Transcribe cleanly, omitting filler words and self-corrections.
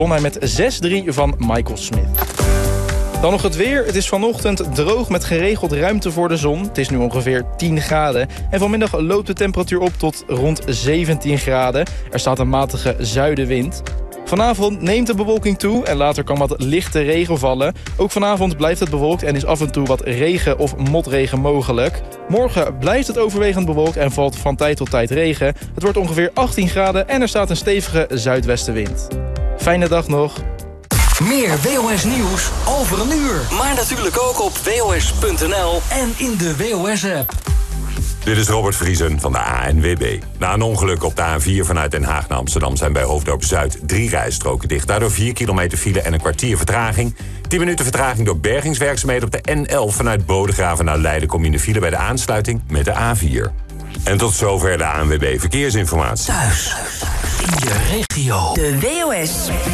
won hij met 6-3 van Michael Smith. Dan nog het weer. Het is vanochtend droog met geregeld ruimte voor de zon. Het is nu ongeveer 10 graden. En vanmiddag loopt de temperatuur op tot rond 17 graden. Er staat een matige zuidenwind. Vanavond neemt de bewolking toe en later kan wat lichte regen vallen. Ook vanavond blijft het bewolkt en is af en toe wat regen of motregen mogelijk. Morgen blijft het overwegend bewolkt en valt van tijd tot tijd regen. Het wordt ongeveer 18 graden en er staat een stevige zuidwestenwind. Fijne dag nog. Meer WOS nieuws over een uur. Maar natuurlijk ook op WOS.nl en in de WOS-app. Dit is Robert Vriesen van de ANWB. Na een ongeluk op de A4 vanuit Den Haag naar Amsterdam zijn bij Hoofddorp Zuid 3 rijstroken dicht. Daardoor 4 kilometer file en een kwartier vertraging. 10 minuten vertraging door bergingswerkzaamheden op de N11 vanuit Bodegraven naar Leiden. Kom je in de file bij de aansluiting met de A4. En tot zover de ANWB Verkeersinformatie. Thuis, in je regio. De WOS